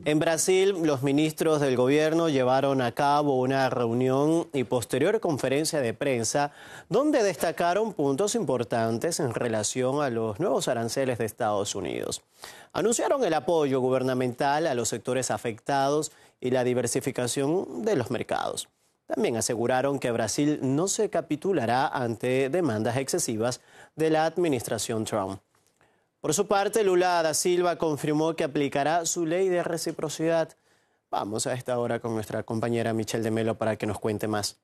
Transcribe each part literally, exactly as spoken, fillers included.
En Brasil, los ministros del gobierno llevaron a cabo una reunión y posterior conferencia de prensa donde destacaron puntos importantes en relación a los nuevos aranceles de Estados Unidos. Anunciaron el apoyo gubernamental a los sectores afectados y la diversificación de los mercados. También aseguraron que Brasil no se capitulará ante demandas excesivas de la administración Trump. Por su parte, Lula da Silva confirmó que aplicará su ley de reciprocidad. Vamos a esta hora con nuestra compañera Michelle de Melo para que nos cuente más.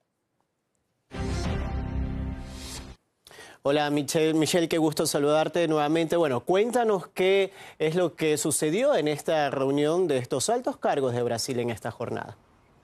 Hola Michelle, Michelle, qué gusto saludarte nuevamente. Bueno, cuéntanos qué es lo que sucedió en esta reunión de estos altos cargos de Brasil en esta jornada.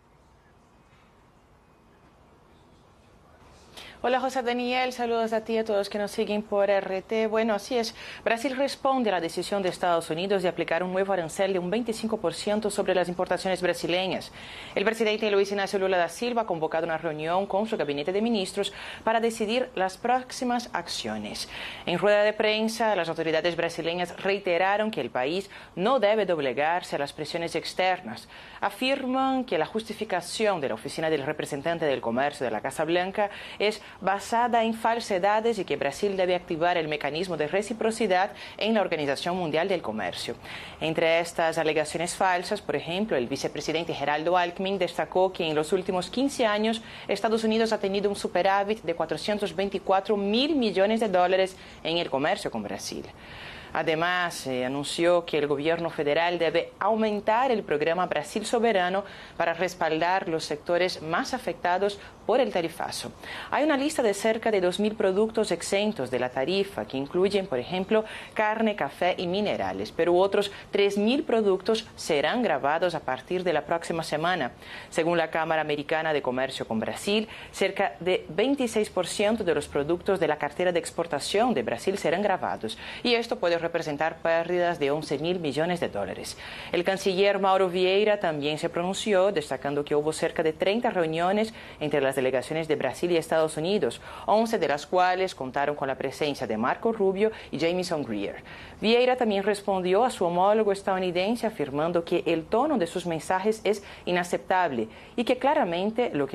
Hola José Daniel, saludos a ti y a todos que nos siguen por R T. Bueno, así es, Brasil responde a la decisión de Estados Unidos de aplicar un nuevo arancel de un veinticinco por ciento sobre las importaciones brasileñas. El presidente Luis Inácio Lula da Silva ha convocado una reunión con su gabinete de ministros para decidir las próximas acciones. En rueda de prensa, las autoridades brasileñas reiteraron que el país no debe doblegarse a las presiones externas. Afirman que la justificación de la Oficina del Representante del Comercio de la Casa Blanca es basada en falsedades y que Brasil debe activar el mecanismo de reciprocidad en la Organización Mundial del Comercio. Entre estas alegaciones falsas, por ejemplo, el vicepresidente Geraldo Alckmin destacó que en los últimos quince años Estados Unidos ha tenido un superávit de cuatrocientos veinticuatro mil millones de dólares en el comercio con Brasil. Además, se anunció que el gobierno federal debe aumentar el programa Brasil Soberano para respaldar los sectores más afectados por el tarifazo. Hay una lista de cerca de dos mil productos exentos de la tarifa que incluyen, por ejemplo, carne, café y minerales, pero otros tres mil productos serán gravados a partir de la próxima semana. Según la Cámara Americana de Comercio con Brasil, cerca de veintiséis por ciento de los productos de la cartera de exportación de Brasil serán gravados, y esto puede representar pérdidas de once mil millones de dólares. El canciller Mauro Vieira también se pronunció, destacando que hubo cerca de treinta reuniones entre las delegaciones de Brasil y Estados Unidos, once de las cuales contaron con la presencia de Marco Rubio y Jamieson Greer. Vieira también respondió a su homólogo estadounidense afirmando que el tono de sus mensajes es inaceptable y que claramente lo que